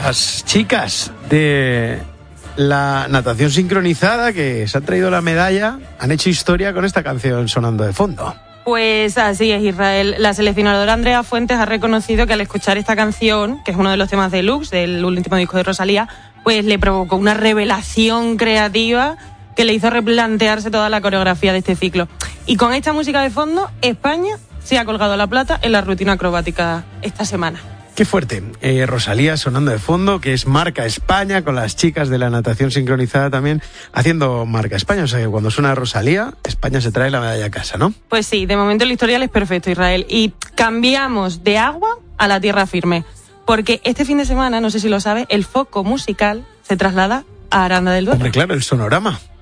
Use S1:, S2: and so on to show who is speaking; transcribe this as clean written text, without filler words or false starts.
S1: las chicas de la natación sincronizada que se han traído la medalla, han hecho historia con esta canción sonando de fondo.
S2: Pues así es, Israel. La seleccionadora Andrea Fuentes ha reconocido que al escuchar esta canción, que es uno de los temas deluxe del último disco de Rosalía, pues le provocó una revelación creativa que le hizo replantearse toda la coreografía de este ciclo. Y con esta música de fondo, España se ha colgado la plata en la rutina acrobática esta semana.
S1: Qué fuerte. Rosalía sonando de fondo, que es marca España, con las chicas de la natación sincronizada también haciendo marca España. O sea que cuando suena Rosalía, España se trae la medalla a casa, ¿no?
S2: Pues sí, de momento el historial es perfecto, Israel. Y cambiamos de agua a la tierra firme. Porque este fin de semana, no sé si lo sabes, el foco musical se traslada a Aranda del Duero.
S1: Hombre, claro, el Sonorama.